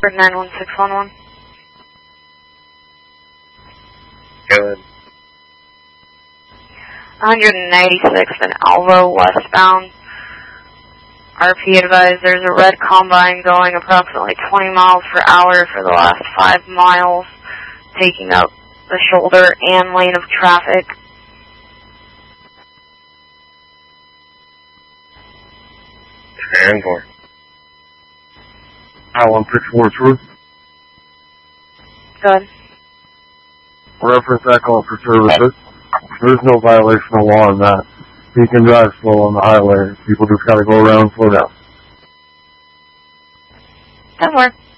91611. Good. 196 in Alva, westbound. RP advised there's a red combine going approximately 20 miles per hour for the last 5 miles, taking up the shoulder and lane of traffic. And more. I-164 Truth. Good. Reference Echo for services. There's no violation of law on that. You can drive slow on the highway. People just gotta go around and slow down. That works.